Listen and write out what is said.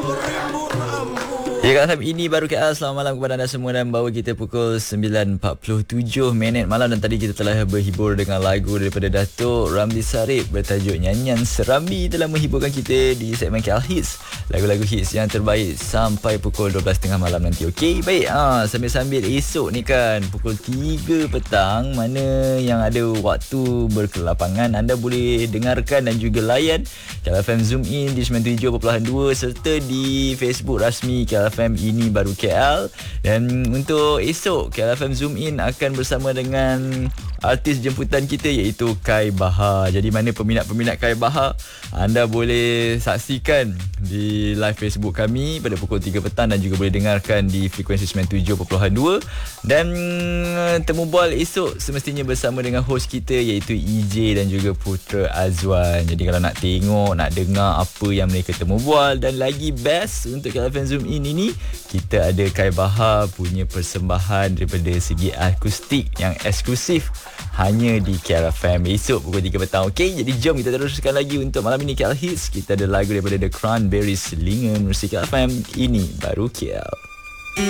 Ya, KLFM ini baru KL. Selamat malam kepada anda semua dan bawa kita pukul 9.47 malam, dan tadi kita telah berhibur dengan lagu daripada Datuk Ramli Sarip bertajuk Nyanyian Serambi telah menghiburkan kita di segmen KL Hits, lagu-lagu hits yang terbaik sampai pukul 12.30 malam nanti. Okey, baik. Sambil-sambil esok ni kan pukul 3 petang, mana yang ada waktu berkelapangan, anda boleh dengarkan dan juga layan KLFM Zoom In di 97.2 serta di Facebook rasmi KLFM ini baru KL. Dan untuk esok, KLFM Zoom In akan bersama dengan artis jemputan kita iaitu Kai Bahar. Jadi mana peminat-peminat Kai Bahar, anda boleh saksikan di live Facebook kami pada pukul 3 petang dan juga boleh dengarkan di frekuensi 97.2. Dan temu bual esok semestinya bersama dengan host kita iaitu EJ dan juga Putra Azwan. Jadi kalau nak tengok, nak dengar apa yang mereka temu bual, dan lagi best untuk KLFM Zoom In ini, kita ada Kai Bahar punya persembahan daripada segi akustik yang eksklusif hanya di KLFM esok pukul 3 petang. Okey, jadi jom kita teruskan lagi untuk malam ini KL Hits. Kita ada lagu daripada The Cranberries, Selingan, Musik KLFM ini baru KL.